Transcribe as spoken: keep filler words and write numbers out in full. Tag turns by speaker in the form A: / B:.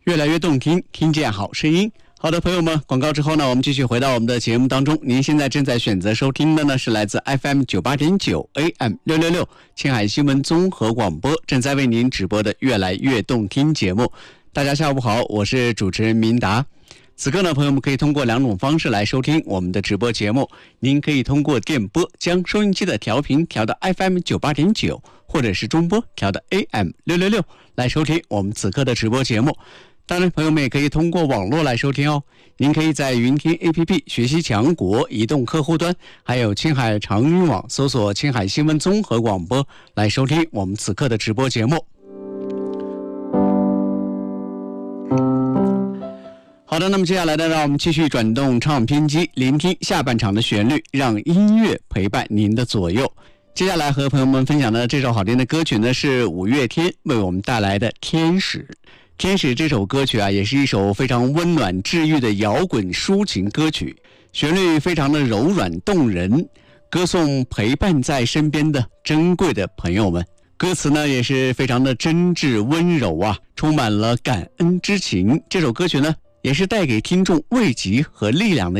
A: 越来越动听，听见好声音。好的，朋友们，广告之后呢，我们继续回到我们的节目当中。您现在正在选择收听的呢，是来自 F M 九八点九 A M 六六六青海新闻综合广播正在为您直播的越来越动听节目。大家下午好，我是主持人明达。此刻呢，朋友们可以通过两种方式来收听我们的直播节目。您可以通过电波将收音机的调频调到 F M 九八点九，或者是中波调到 A M 六六六来收听我们此刻的直播节目。当然，朋友们也可以通过网络来收听哦。您可以在云听 A P P 学习强国移动客户端，还有青海长云网搜索青海新闻综合广播来收听我们此刻的直播节目。好的，那么接下来呢，让我们继续转动唱片机，聆听下半场的旋律，让音乐陪伴您的左右。接下来和朋友们分享的这首好听的歌曲呢，是五月天为我们带来的《天使》。天使这首歌曲啊，也是一首非常温暖治愈的摇滚抒情歌曲，旋律非常的柔软动人，歌颂陪伴在身边的珍贵的朋友们。歌词呢也是非常的真挚温柔啊，充满了感恩之情。这首歌曲呢也是带给听众慰藉和力量的